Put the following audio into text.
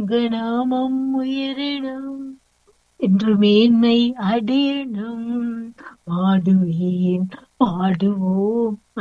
உங்க நாமம் உயரிடம் என்று மேன்மை அடையணும். பாடுவேன் பாடுவோம்